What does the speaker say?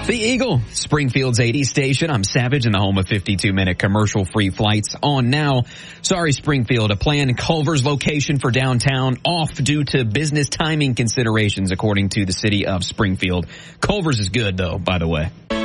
The Eagle, Springfield's 80 station. I'm Savage in the home of 52-minute commercial-free flights on now. Sorry, Springfield, a planned Culver's location for downtown off due to business timing considerations, according to the city of Springfield. Culver's is good, though, by the way.